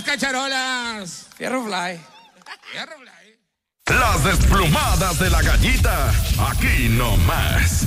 cacharolas! Fierro Fly. Fierro Fly. Las desplumadas de la gallita, aquí nomás.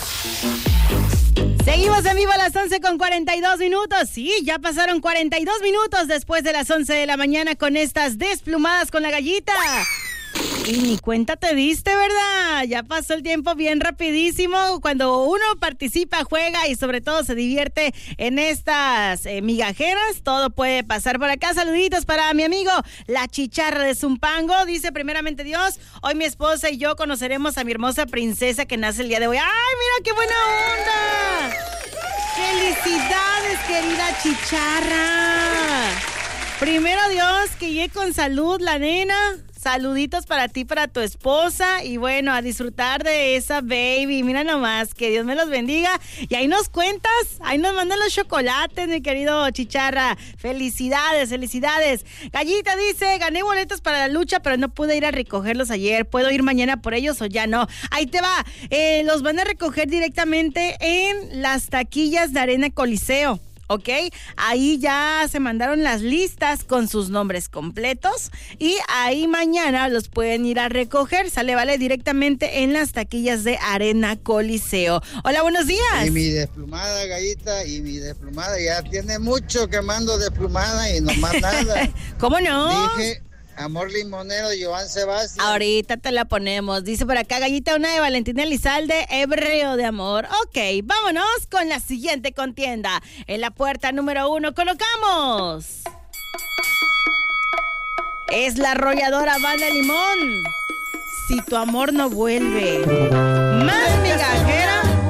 Seguimos en vivo a las 11:42. Sí, ya pasaron 42 minutos después de las 11 de la mañana con estas desplumadas con la gallita. Y ni cuenta te diste, ¿verdad? Ya pasó el tiempo bien rapidísimo. Cuando uno participa, juega y sobre todo se divierte en estas migajeras, todo puede pasar por acá. Saluditos para mi amigo La Chicharra de Zumpango. Dice, primeramente Dios, hoy mi esposa y yo conoceremos a mi hermosa princesa que nace el día de hoy. ¡Ay, mira qué buena onda! ¡Felicidades, querida Chicharra! Primero Dios, que llegue con salud la nena. Saluditos para ti, para tu esposa y bueno, a disfrutar de esa baby. Mira nomás, que Dios me los bendiga. Y ahí nos cuentas, ahí nos mandan los chocolates, mi querido Chicharra. Felicidades, felicidades. Gallita dice, gané boletos para la lucha, pero no pude ir a recogerlos ayer. ¿Puedo ir mañana por ellos o ya no? Ahí te va, los van a recoger directamente en las taquillas de Arena Coliseo. ¿Ok? Ahí ya se mandaron las listas con sus nombres completos y ahí mañana los pueden ir a recoger, sale, vale, directamente en las taquillas de Arena Coliseo. Hola, buenos días. Y mi desplumada, gallita, y mi desplumada ya tiene mucho que mando desplumada y no más nada. ¿Cómo no? Dije... Amor limonero, Joan Sebastián. Ahorita te la ponemos. Dice por acá, gallita, una de Valentina Elizalde, Hebreo de Amor. Ok, vámonos con la siguiente contienda. En la puerta número 1 colocamos. Es la arrolladora Banda Limón. Si tu amor no vuelve. Más migajas.